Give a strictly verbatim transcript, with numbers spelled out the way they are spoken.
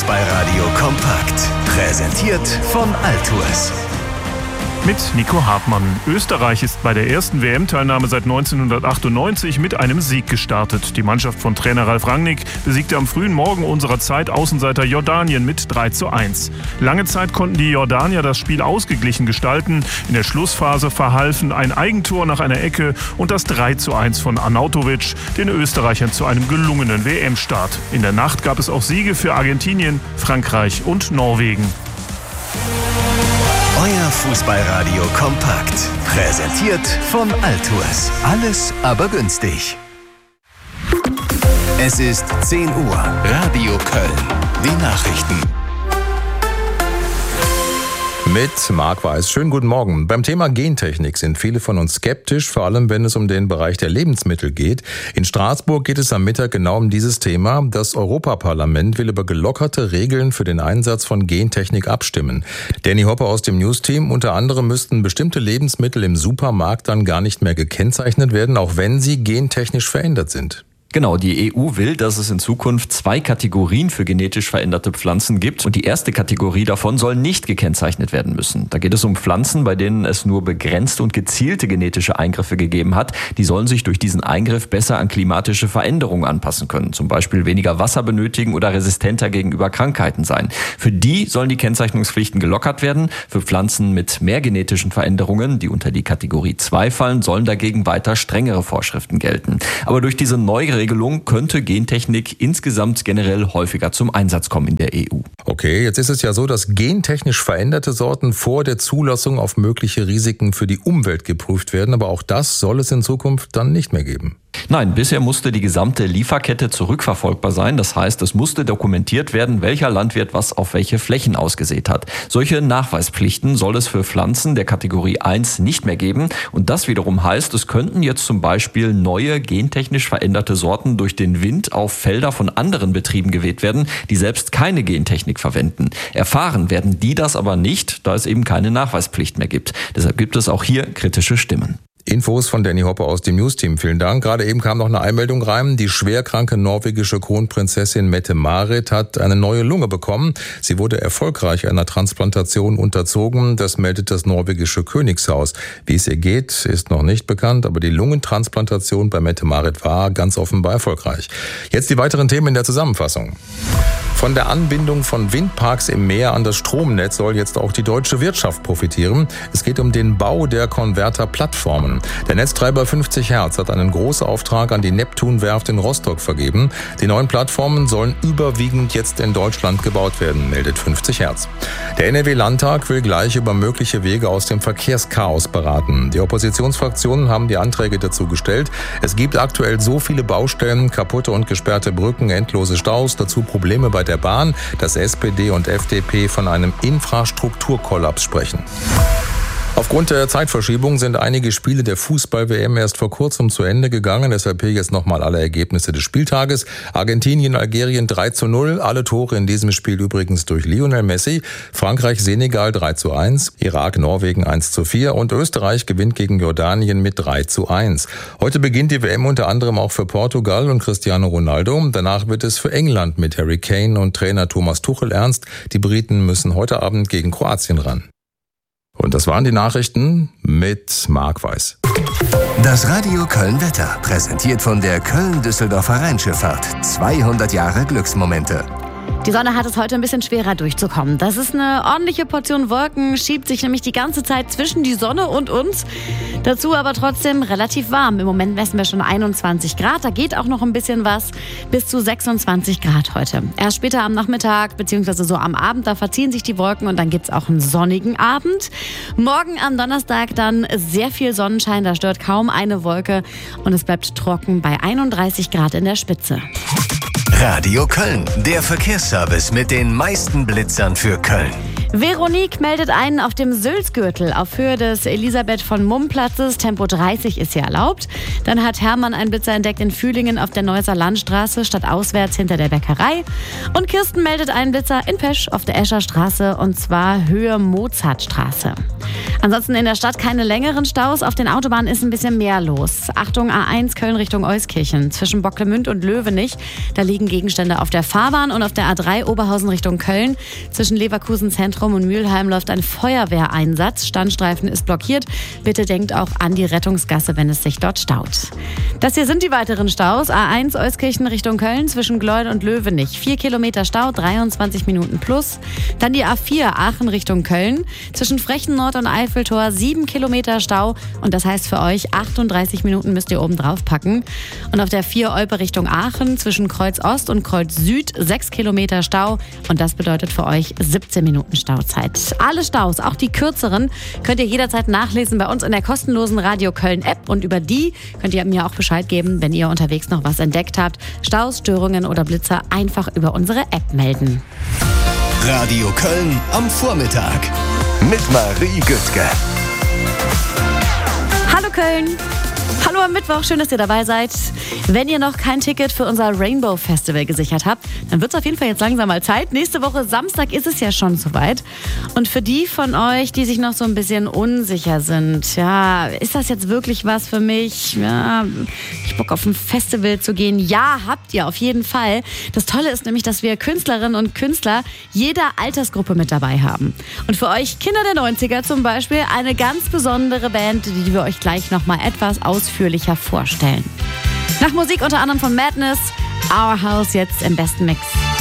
Fußballradio kompakt. Präsentiert von Altours. Mit Nico Hartmann. Österreich ist bei der ersten W M-Teilnahme seit neunzehnhundertachtundneunzig mit einem Sieg gestartet. Die Mannschaft von Trainer Ralf Rangnick besiegte am frühen Morgen unserer Zeit Außenseiter Jordanien mit drei zu eins. Lange Zeit konnten die Jordanier das Spiel ausgeglichen gestalten. In der Schlussphase verhalfen ein Eigentor nach einer Ecke und das drei zu eins von Arnautovic den Österreichern zu einem gelungenen W M-Start. In der Nacht gab es auch Siege für Argentinien, Frankreich und Norwegen. Euer Fußballradio kompakt. Präsentiert von Altours. Alles aber günstig. Es ist zehn Uhr. Radio Köln. Die Nachrichten. Mit Marc Weiß. Schönen guten Morgen. Beim Thema Gentechnik sind viele von uns skeptisch, vor allem wenn es um den Bereich der Lebensmittel geht. In Straßburg geht es am Mittag genau um dieses Thema. Das Europaparlament will über gelockerte Regeln für den Einsatz von Gentechnik abstimmen. Danny Hopper aus dem News-Team. Unter anderem müssten bestimmte Lebensmittel im Supermarkt dann gar nicht mehr gekennzeichnet werden, auch wenn sie gentechnisch verändert sind. Genau, die E U will, dass es in Zukunft zwei Kategorien für genetisch veränderte Pflanzen gibt. Und die erste Kategorie davon soll nicht gekennzeichnet werden müssen. Da geht es um Pflanzen, bei denen es nur begrenzte und gezielte genetische Eingriffe gegeben hat. Die sollen sich durch diesen Eingriff besser an klimatische Veränderungen anpassen können. Zum Beispiel weniger Wasser benötigen oder resistenter gegenüber Krankheiten sein. Für die sollen die Kennzeichnungspflichten gelockert werden. Für Pflanzen mit mehr genetischen Veränderungen, die unter die Kategorie zwei fallen, sollen dagegen weiter strengere Vorschriften gelten. Aber durch diese neue Regelung könnte Gentechnik insgesamt generell häufiger zum Einsatz kommen in der E U. Okay, jetzt ist es ja so, dass gentechnisch veränderte Sorten vor der Zulassung auf mögliche Risiken für die Umwelt geprüft werden, aber auch das soll es in Zukunft dann nicht mehr geben. Nein, bisher musste die gesamte Lieferkette zurückverfolgbar sein. Das heißt, es musste dokumentiert werden, welcher Landwirt was auf welche Flächen ausgesät hat. Solche Nachweispflichten soll es für Pflanzen der Kategorie eins nicht mehr geben. Und das wiederum heißt, es könnten jetzt zum Beispiel neue gentechnisch veränderte Sorten durch den Wind auf Felder von anderen Betrieben geweht werden, die selbst keine Gentechnik verwenden. Erfahren werden die das aber nicht, da es eben keine Nachweispflicht mehr gibt. Deshalb gibt es auch hier kritische Stimmen. Infos von Danny Hopper aus dem News-Team. Vielen Dank. Gerade eben kam noch eine Einmeldung rein. Die schwerkranke norwegische Kronprinzessin Mette-Marit hat eine neue Lunge bekommen. Sie wurde erfolgreich einer Transplantation unterzogen. Das meldet das norwegische Königshaus. Wie es ihr geht, ist noch nicht bekannt, aber die Lungentransplantation bei Mette-Marit war ganz offenbar erfolgreich. Jetzt die weiteren Themen in der Zusammenfassung. Von der Anbindung von Windparks im Meer an das Stromnetz soll jetzt auch die deutsche Wirtschaft profitieren. Es geht um den Bau der Konverterplattformen. Der Netztreiber fünfzig Hertz hat einen Großauftrag an die Neptunwerft in Rostock vergeben. Die neuen Plattformen sollen überwiegend jetzt in Deutschland gebaut werden, meldet fünfzig Hertz. Der N R W-Landtag will gleich über mögliche Wege aus dem Verkehrschaos beraten. Die Oppositionsfraktionen haben die Anträge dazu gestellt. Es gibt aktuell so viele Baustellen, kaputte und gesperrte Brücken, endlose Staus, dazu Probleme bei der Bahn, dass S P D und F D P von einem Infrastrukturkollaps sprechen. Aufgrund der Zeitverschiebung sind einige Spiele der Fußball-W M erst vor kurzem zu Ende gegangen. Deshalb hier jetzt nochmal alle Ergebnisse des Spieltages. Argentinien, Algerien drei zu null. Alle Tore in diesem Spiel übrigens durch Lionel Messi. Frankreich, Senegal drei zu eins. Irak, Norwegen eins zu vier. Und Österreich gewinnt gegen Jordanien mit drei zu eins. Heute beginnt die W M unter anderem auch für Portugal und Cristiano Ronaldo. Danach wird es für England mit Harry Kane und Trainer Thomas Tuchel ernst. Die Briten müssen heute Abend gegen Kroatien ran. Und das waren die Nachrichten mit Marc Weiß. Das Radio Köln Wetter, präsentiert von der Köln-Düsseldorfer Rheinschifffahrt. zweihundert Jahre Glücksmomente. Die Sonne hat es heute ein bisschen schwerer durchzukommen. Das ist eine ordentliche Portion Wolken, schiebt sich nämlich die ganze Zeit zwischen die Sonne und uns. Dazu aber trotzdem relativ warm. Im Moment messen wir schon einundzwanzig Grad. Da geht auch noch ein bisschen was. Bis zu sechsundzwanzig Grad heute. Erst später am Nachmittag bzw. so am Abend, da verziehen sich die Wolken und dann gibt es auch einen sonnigen Abend. Morgen am Donnerstag dann sehr viel Sonnenschein. Da stört kaum eine Wolke und es bleibt trocken bei einunddreißig Grad in der Spitze. Radio Köln, der Verkehrsservice mit den meisten Blitzern für Köln. Veronique meldet einen auf dem Sülzgürtel auf Höhe des Elisabeth von Mumm-Platzes. Tempo dreißig ist hier erlaubt. Dann hat Hermann einen Blitzer entdeckt in Fühlingen auf der Neusser Landstraße, stadtauswärts hinter der Bäckerei. Und Kirsten meldet einen Blitzer in Pesch auf der Escher Straße und zwar Höhe Mozartstraße. Ansonsten in der Stadt keine längeren Staus. Auf den Autobahnen ist ein bisschen mehr los. Achtung, A eins Köln Richtung Euskirchen. Zwischen Bocklemünd und Löwenich. Da liegen Gegenstände auf der Fahrbahn. Und auf der A drei Oberhausen Richtung Köln. Zwischen Leverkusen Zentrum und Mülheim läuft ein Feuerwehreinsatz. Standstreifen ist blockiert. Bitte denkt auch an die Rettungsgasse, wenn es sich dort staut. Das hier sind die weiteren Staus. A eins Euskirchen Richtung Köln zwischen Gleun und Löwenich. Vier Kilometer Stau, dreiundzwanzig Minuten plus. Dann die A vier Aachen Richtung Köln. Zwischen Frechen Nord und Eiffeltor sieben Kilometer Stau. Und das heißt für euch, achtunddreißig Minuten müsst ihr oben drauf packen. Und auf der vier Olpe Richtung Aachen zwischen Kreuz Ost und Kreuz Süd sechs Kilometer Stau. Und das bedeutet für euch siebzehn Minuten Stauzeit. Alle Staus, auch die kürzeren, könnt ihr jederzeit nachlesen bei uns in der kostenlosen Radio Köln App. Und über die könnt ihr mir auch Bescheid geben, wenn ihr unterwegs noch was entdeckt habt. Staus, Störungen oder Blitzer einfach über unsere App melden. Radio Köln am Vormittag mit Marie Güttke. Hallo Köln! Hallo am Mittwoch, schön, dass ihr dabei seid. Wenn ihr noch kein Ticket für unser Rainbow Festival gesichert habt, dann wird es auf jeden Fall jetzt langsam mal Zeit. Nächste Woche Samstag ist es ja schon soweit. Und für die von euch, die sich noch so ein bisschen unsicher sind, ja, ist das jetzt wirklich was für mich? Ja, ich Bock auf ein Festival zu gehen? Ja, habt ihr auf jeden Fall. Das Tolle ist nämlich, dass wir Künstlerinnen und Künstler jeder Altersgruppe mit dabei haben. Und für euch Kinder der neunziger zum Beispiel eine ganz besondere Band, die wir euch gleich noch mal etwas ausführlicher vorstellen. Nach Musik unter anderem von Madness, Our House jetzt im besten Mix.